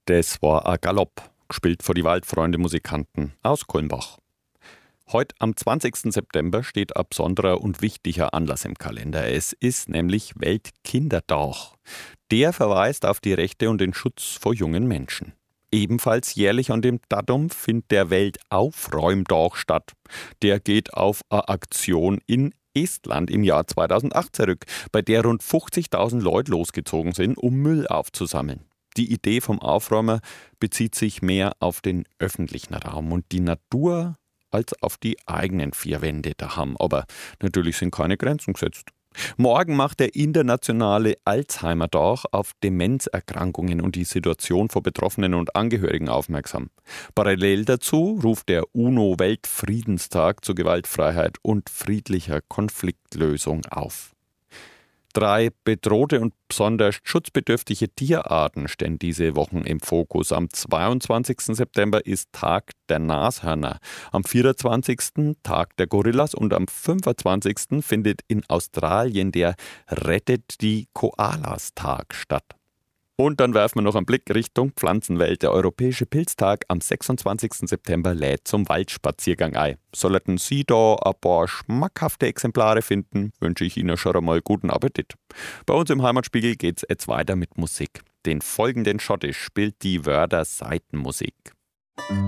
Das war ein Galopp, gespielt vor die Waldfreunde-Musikanten aus Kulmbach. Heute am 20. September steht ein besonderer und wichtiger Anlass im Kalender. Es ist nämlich Weltkindertag. Der verweist auf die Rechte und den Schutz vor jungen Menschen. Ebenfalls jährlich an dem Datum findet der Weltaufräumtag statt. Der geht auf eine Aktion in Estland im Jahr 2008 zurück, bei der rund 50.000 Leute losgezogen sind, um Müll aufzusammeln. Die Idee vom Aufräumer bezieht sich mehr auf den öffentlichen Raum und die Natur als auf die eigenen vier Wände daheim. Aber natürlich sind keine Grenzen gesetzt. Morgen macht der internationale Alzheimer-Tag auf Demenzerkrankungen und die Situation von Betroffenen und Angehörigen aufmerksam. Parallel dazu ruft der UNO-Weltfriedenstag zu Gewaltfreiheit und friedlicher Konfliktlösung auf. 3 bedrohte und besonders schutzbedürftige Tierarten stehen diese Wochen im Fokus. Am 22. September ist Tag der Nashörner, am 24. Tag der Gorillas und am 25. findet in Australien der Rettet die Koalas-Tag statt. Und dann werfen wir noch einen Blick Richtung Pflanzenwelt. Der Europäische Pilztag am 26. September lädt zum Waldspaziergang ein. Sollten Sie da ein paar schmackhafte Exemplare finden, wünsche ich Ihnen schon einmal guten Appetit. Bei uns im Heimatspiegel geht's jetzt weiter mit Musik. Den folgenden Schottisch spielt die Wörder Seitenmusik.